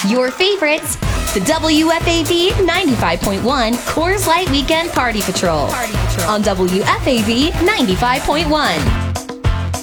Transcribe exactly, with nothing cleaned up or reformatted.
Your favorites, the W F A V ninety-five point one Coors Light Weekend Party Patrol, Party Patrol. On W F A V ninety-five point one.